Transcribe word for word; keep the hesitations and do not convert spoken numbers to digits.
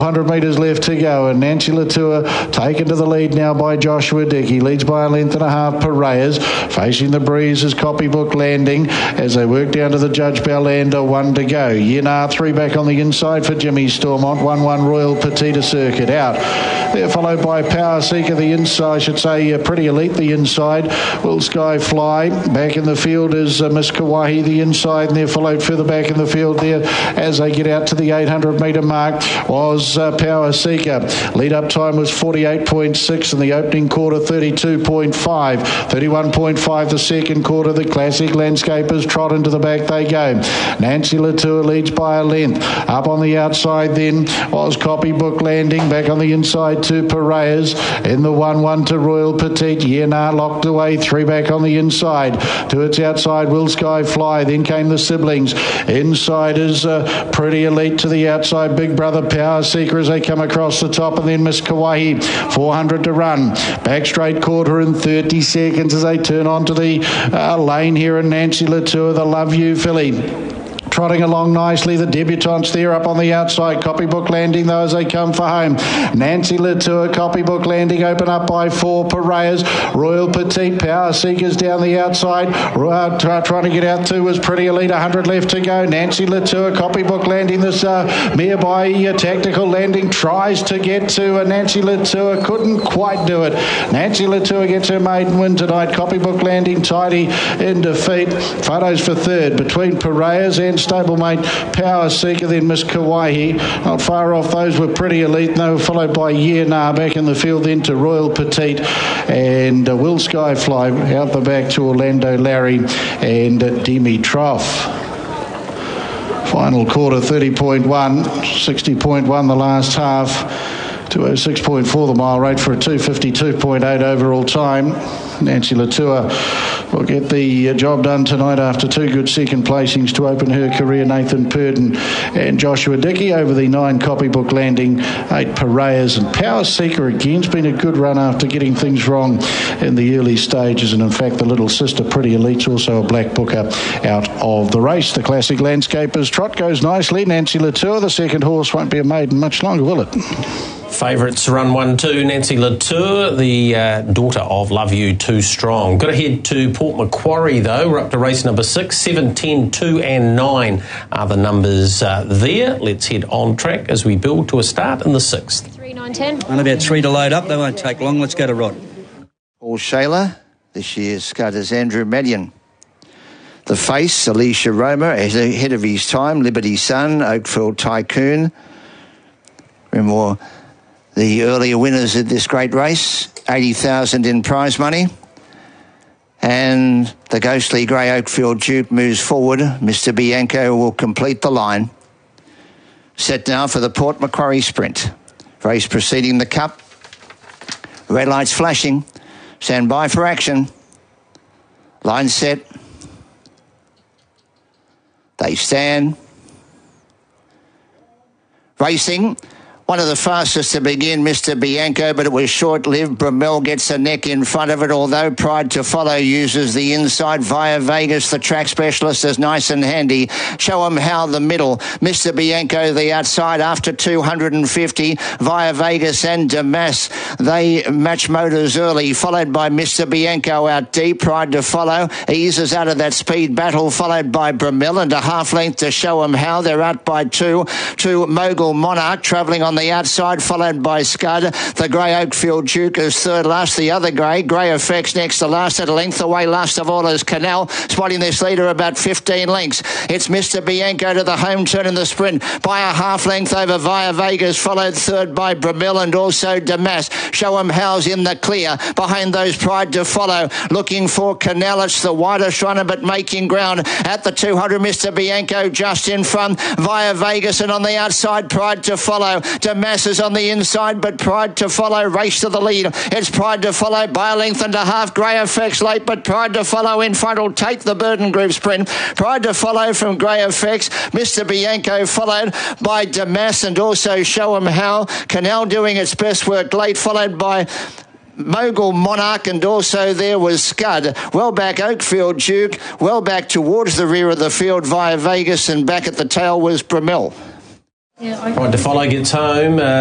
one hundred metres left to go, and Nancy Latour taken to the lead now by Joshua Dickey. Leads by a length and a half. Piraeus facing the breeze as Copybook Landing as they work down to the Judge Bellander. One to go. Yenar three back on the inside for Jimmy Stormont. one one Royal Petita Circuit out. They're followed by Power Seeker the inside, I should say uh, Pretty Elite the inside. Will Sky Fly back in the field is uh, Miss Kawahi the inside, and they're followed further back in the field there as they get out to the eight hundred metre mark was uh, Power Seeker. Lead up time was forty-eight point six in the opening quarter, thirty-two point five, thirty-one point five the second quarter. The Classic Landscapers trot into the back they go. Nancy Latour leads by a length. Up on the outside then was Copybook Landing, back on the inside to Piraeus in the one one to Royal Petite. Yenar locked away, three back on the inside. To its outside Will Sky Fly, then came the siblings. Inside is uh, Pretty Elite to the outside, Big Brother Power Seeker as they come across the top, and then Miss Kawahi, four hundred to run. Back straight quarter in thirty seconds as they turn onto the uh, lane here, and Nancy Latour, the Love You filly, trotting along nicely. The debutantes there up on the outside. Copybook Landing though as they come for home. Nancy Latour, Copybook Landing open up by four. Piraeus, Royal Petite, Power Seekers down the outside. Uh, trying to get out to was Pretty Elite. one hundred left to go. Nancy Latour, Copybook Landing. This uh, mare by uh, Tactical Landing tries to get to uh, Nancy Latour. Couldn't quite do it. Nancy Latour gets her maiden win tonight. Copybook Landing tidy in defeat. Photos for third between Piraeus and stablemate Power Seeker, then Miss Kawahi. Not far off those were Pretty Elite, and they were followed by Yenar back in the field then to Royal Petite, and uh, Will Sky Fly out the back to Orlando Larry and uh, Dimitrov. Final quarter thirty point one, sixty point one the last half. two oh six point four the mile rate for a two fifty-two point eight overall time. Nancy Latour will get the job done tonight after two good second placings to open her career. Nathan Purdon and Joshua Dickey over the nine Copybook Landing, eight Piraeus, and Power Seeker again's been a good run after getting things wrong in the early stages, and in fact the little sister Pretty Elite's also a black booker out of the race. The Classic Landscapers trot goes nicely. Nancy Latour, the second horse, won't be a maiden much longer, will it? Favourites run one two. Nancy Latour, the uh, daughter of Love You Too Strong. Got to head to Port Macquarie though. We're up to race number six. seven, ten, two and nine are the numbers uh, there. Let's head on track as we build to a start in the sixth. three, nine, ten. And about three to load up. They won't take long. Let's go to Rod. Paul Shayla. This year's scud is Andrew Madian. The Face, Alicia Roma, ahead of his time. Liberty Sun, Oakfield Tycoon. Remember the earlier winners of this great race, eighty thousand in prize money. And the ghostly grey Oakfield Duke moves forward. Mister Bianco will complete the line. Set now for the Port Macquarie Sprint. Race preceding the Cup. Red lights flashing. Stand by for action. Line set. They stand. Racing. One of the fastest to begin, Mister Bianco, but it was short-lived. Bromell gets a neck in front of it, although Pride to Follow uses the inside. Via Vegas, the track specialist, is nice and handy. Show 'em How the middle. Mister Bianco, the outside, after two hundred fifty. Via Vegas and Damas, they match motors early, followed by Mister Bianco out deep. Pride to Follow eases out of that speed battle, followed by Bromell, and a half length to Show 'em How. They're out by two to Mogul Monarch, travelling on the outside, followed by Scud. The grey Oakfield Duke is third last. The other grey, Grey Effects next to last at a length away. Last of all is Canal, spotting this leader about fifteen lengths. It's Mister Bianco to the home turn in the sprint by a half length over Via Vegas, followed third by Bromell and also Damas. Show 'em How's in the clear. Behind those, Pride to Follow, looking for Canal. It's the widest runner, but making ground at the two hundred. Mister Bianco just in front. Via Vegas, and on the outside, Pride to Follow. Damas is on the inside, but Pride to Follow race to the lead. It's Pride to Follow by a length and a half. Grey Effects late, but Pride to Follow in front will take the Burden Group sprint. Pride to Follow from Grey Effects. Mister Bianco followed by Damas and also Show 'em How. Canal doing its best work late, followed by Mogul Monarch, and also there was Scud. Well back Oakfield Duke, well back towards the rear of the field Via Vegas, and back at the tail was Bromell. Right to follow gets home. Uh,